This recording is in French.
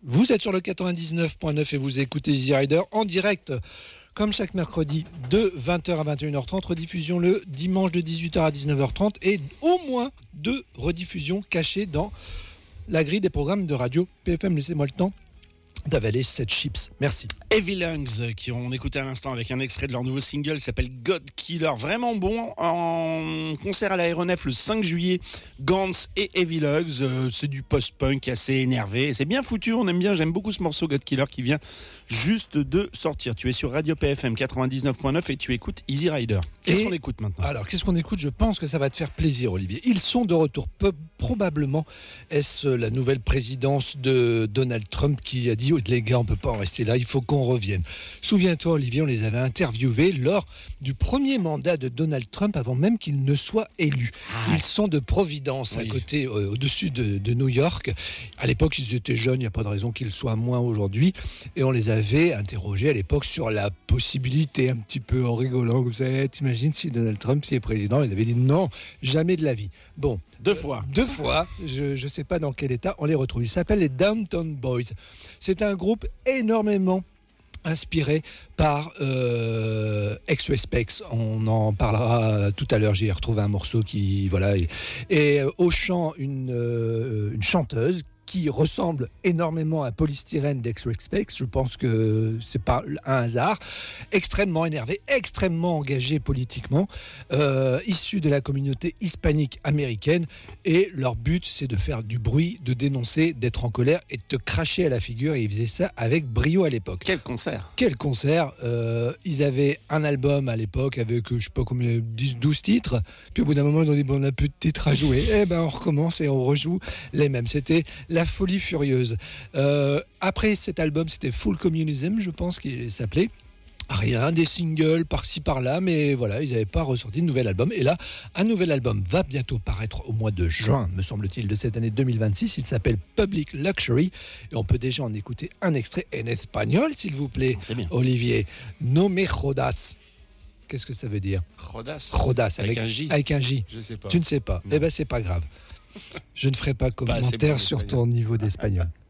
Vous êtes sur le 99.9 et vous écoutez Easy Rider en direct, comme chaque mercredi, de 20h à 21h30, rediffusion le dimanche de 18h à 19h30 et au moins 2 rediffusions cachées dans la grille des programmes de radio PFM. Laissez-moi le temps d'avaler cette chips. Merci. Heavy Lungs, qui on écoutait à l'instant avec un extrait de leur nouveau single qui s'appelle God Killer, vraiment bon, en concert à l'Aéronef le 5 juillet. Gantz et Heavy Lungs, c'est du post-punk assez énervé, c'est bien foutu, on aime bien, j'aime beaucoup ce morceau God Killer qui vient juste de sortir. Tu es sur Radio PFM 99.9 et tu écoutes Easy Rider. Qu'est-ce qu'on écoute maintenant ? Alors, qu'est-ce qu'on écoute ? Je pense que ça va te faire plaisir, Olivier. Ils sont de retour. Probablement, est-ce la nouvelle présidence de Donald Trump qui a dit « Les gars, on ne peut pas en rester là, il faut qu'on revienne ». Souviens-toi, Olivier, on les avait interviewés lors du premier mandat de Donald Trump avant même qu'il ne soit élu. Ils sont de Providence, à côté, au-dessus de New York. À l'époque, ils étaient jeunes, il n'y a pas de raison qu'ils soient moins aujourd'hui. Et on les avait interrogés à l'époque sur la possibilité, un petit peu en rigolant. Vous savez, t'imagines si Donald Trump est président ? Il avait dit non, jamais de la vie. Bon. Deux fois, je ne sais pas dans quel état on les retrouve. Ils s'appellent les Downtown Boys. C'est un groupe énormément inspiré par Ex-Respects. On en parlera tout à l'heure. J'ai retrouvé un morceau qui, voilà, et au chant une chanteuse qui ressemble énormément à Polystyrène d'Ex-Respects. Je pense que c'est pas un hasard. Extrêmement énervé, extrêmement engagé politiquement, issu de la communauté hispanique américaine. Et leur but, c'est de faire du bruit, de dénoncer, d'être en colère et de te cracher à la figure. Et ils faisaient ça avec brio à l'époque. Quel concert ! Ils avaient un album à l'époque avec, je sais pas combien, 10, 12 titres. Puis au bout d'un moment, ils ont dit, bon, on a plus de titres à jouer. Eh ben, on recommence et on rejoue les mêmes. C'était la folie furieuse. Après cet album, c'était Full Communism, je pense qu'il s'appelait. Rien, des singles par-ci par-là, mais voilà, ils n'avaient pas ressorti de nouvel album. Et là, un nouvel album va bientôt paraître au mois de juin, me semble-t-il, de cette année 2026. Il s'appelle Public Luxury. Et on peut déjà en écouter un extrait en espagnol, s'il vous plaît. C'est bien. Olivier, No me jodas. Qu'est-ce que ça veut dire ? Jodas, avec un J. Avec un J. Je sais pas. Tu ne sais pas. Non. Eh bien, c'est pas grave. Je ne ferai pas commentaire sur ton niveau d'espagnol.